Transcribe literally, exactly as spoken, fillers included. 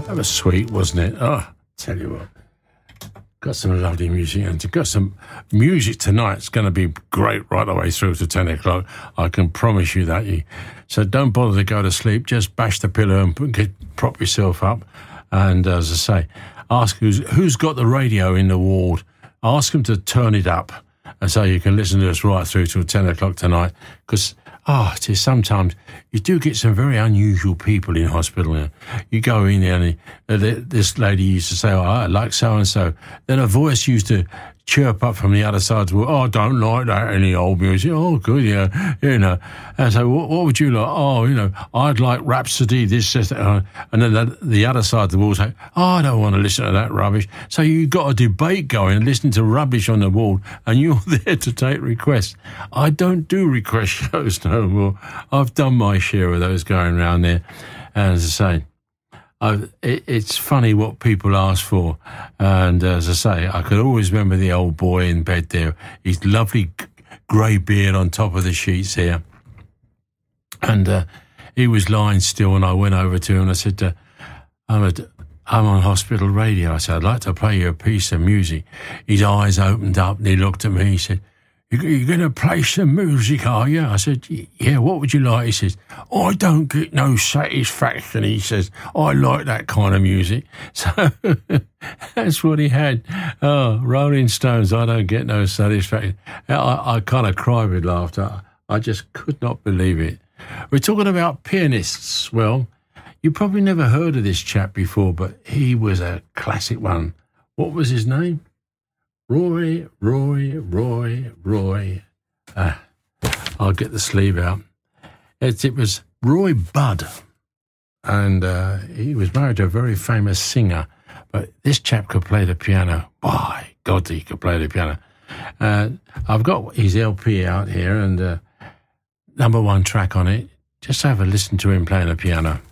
That was sweet, wasn't it? Oh, tell you what. Got some lovely music, and got some music tonight. It's going to be great right the way through to ten o'clock. I can promise you that. So don't bother to go to sleep. Just bash the pillow and get, prop yourself up. And as I say, ask who's who's got the radio in the ward. Ask them to turn it up, and so you can listen to us right through till ten o'clock tonight. Because oh, it is sometimes you do get some very unusual people in hospital. You go in there and uh, this lady used to say, oh, I like so-and-so. Then a voice used to chirp up from the other side of the world, oh, I don't like that, any old music. Oh, good, yeah, you know. And so what, what would you like? Oh, you know, I'd like Rhapsody, this, this, that. And then the, the other side of the wall say, oh, I don't want to listen to that rubbish. So you've got a debate going and listening to rubbish on the wall, and you're there to take requests. I don't do request shows no more. I've done my share of those going around there. And as I say, I've, it, it's funny what people ask for. And as I say, I could always remember the old boy in bed there, his lovely grey beard on top of the sheets here. And uh, he was lying still, and I went over to him and I said, uh, I'm, a, I'm on hospital radio. I said, I'd like to play you a piece of music. His eyes opened up and he looked at me. He said, you're going to play some music, are you? I said, yeah, what would you like? He says, I don't get no satisfaction, he says. I like that kind of music. So that's what he had. Oh, Rolling Stones, I don't get no satisfaction. I, I kind of cried with laughter. I just could not believe it. We're talking about pianists. Well, you probably never heard of this chap before, but he was a classic one. What was his name? Roy, Roy, Roy, Roy. Ah, I'll get the sleeve out. It, it was Roy Budd, and uh, he was married to a very famous singer. But this chap could play the piano. By God, he could play the piano. Uh, I've got his L P out here, and uh, number one track on it. Just have a listen to him playing the piano.